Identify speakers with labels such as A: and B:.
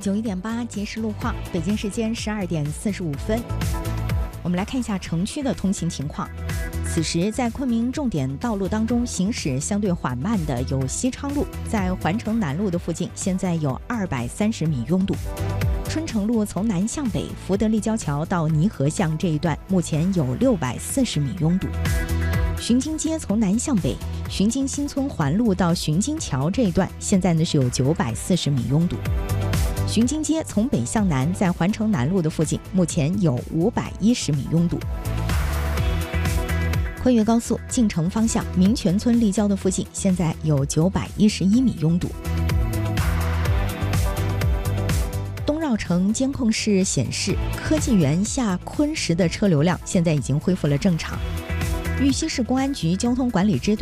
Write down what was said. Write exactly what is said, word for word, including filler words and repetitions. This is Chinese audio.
A: 九一点八节时路况，北京时间十二点四十五分。我们来看一下城区的通行情况。此时在昆明重点道路当中行驶相对缓慢的有西昌路，在环城南路的附近现在有二百三十米拥堵。春城路从南向北，福德立交桥到泥河巷这一段目前有六百四十米拥堵。巡京街从南向北，巡京新村环路到巡京桥这一段现在呢是有九百四十米拥堵。巡京街从北向南，在环城南路的附近目前有五百一十米拥堵。昆越高速进城方向民权村立交的附近现在有九百一十一米拥堵。东绕城监控室显示，科技园下昆石的车流量现在已经恢复了正常。玉溪市公安局交通管理支队